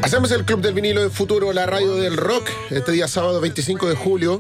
Hacemos el Club del Vinilo en Futuro, la radio del rock, este día sábado 25 de julio.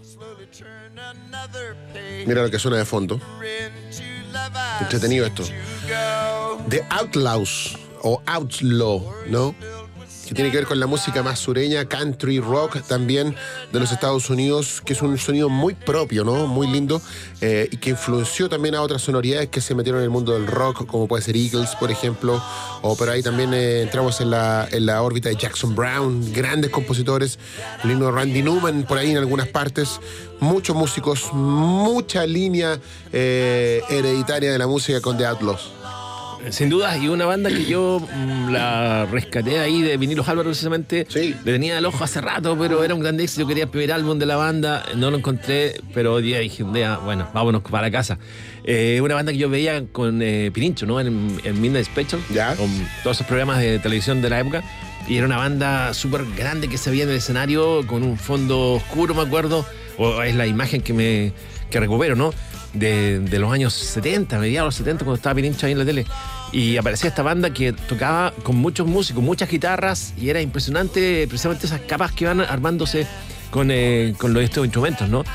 Mira lo que suena de fondo. Entretenido esto. The Outlaws o Outlaw, ¿no? Que tiene que ver con la música más sureña, country rock también de los Estados Unidos, que es un sonido muy propio, ¿no? Muy lindo, y que influenció también a otras sonoridades que se metieron en el mundo del rock, como puede ser Eagles, por ejemplo, o por ahí también entramos en la órbita de Jackson Browne, grandes compositores, el mismo Randy Newman por ahí en algunas partes, muchos músicos, mucha línea hereditaria de la música con The Outlaws. Sin duda, y una banda que yo la rescaté ahí de Vinilos Álvaro precisamente. Sí. Le tenía el ojo hace rato, pero era un gran éxito. Quería el primer álbum de la banda, no lo encontré, pero hoy día dije un día, bueno, vámonos para casa. Una banda que yo veía con Pirincho, ¿no? En Midnight Special, ¿ya? Con todos esos programas de televisión de la época. Y era una banda súper grande que se veía en el escenario con un fondo oscuro, me acuerdo. O es la imagen que recupero, ¿no? De los años 70, mediados de los 70, cuando estaba Pirincho ahí en la tele. Y aparecía esta banda que tocaba con muchos músicos, muchas guitarras, y era impresionante precisamente esas capas que van armándose con estos instrumentos, ¿no?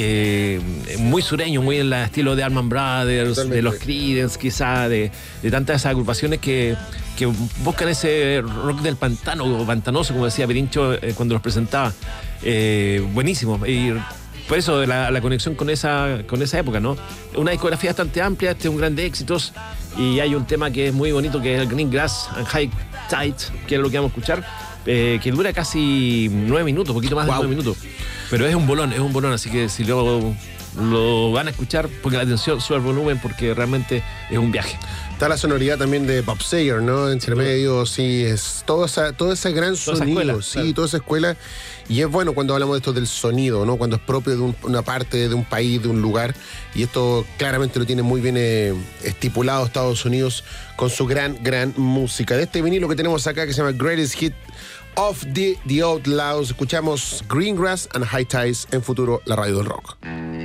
Muy sureño, muy en el estilo de Allman Brothers, totalmente, de los Creedence, quizá, de tantas esas agrupaciones que buscan ese rock del pantano, o pantanoso, como decía Pirincho cuando los presentaba. Buenísimo. Y por eso la conexión con esa época, ¿no? Una discografía bastante amplia, un gran de éxitos, y hay un tema que es muy bonito, que es el Green Grass and High Tide, que es lo que vamos a escuchar, que dura casi 9 minutos, poquito más de 9 minutos. Pero es un bolón, así que si lo van a escuchar, pongan la atención, sube el volumen, porque realmente es un viaje. Está la sonoridad también de Bob Seger, ¿no? Entre medio, sí, es todo ese gran sonido, escuela, sí, claro. Toda esa escuela. Y es bueno cuando hablamos de esto del sonido, ¿no? Cuando es propio de una parte, de un país, de un lugar. Y esto claramente lo tiene muy bien estipulado Estados Unidos con su gran música. De este vinilo que tenemos acá, que se llama Greatest Hit of the Outlaws, escuchamos Green Grass and High Tides en Futuro, la radio del rock.